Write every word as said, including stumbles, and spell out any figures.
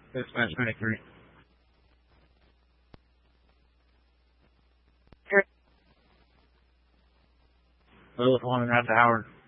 Dispatch Medic three. Lilith one and half to Howard.